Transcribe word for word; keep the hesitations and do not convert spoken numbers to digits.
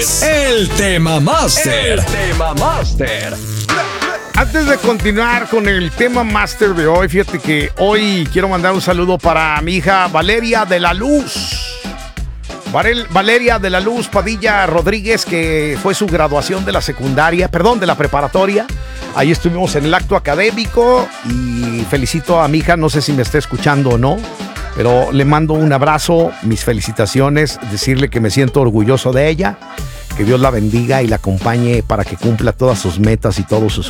es el Tema Master. El Tema Master. Antes de continuar con el tema máster de hoy, fíjate que hoy quiero mandar un saludo para mi hija Valeria de la Luz. Varel- Valeria de la Luz Padilla Rodríguez, que fue su graduación de la secundaria, perdón, de la preparatoria. Ahí estuvimos en el acto académico y felicito a mi hija, no sé si me está escuchando o no, pero le mando un abrazo, mis felicitaciones, decirle que me siento orgulloso de ella. Que Dios la bendiga y la acompañe para que cumpla todas sus metas y todos sus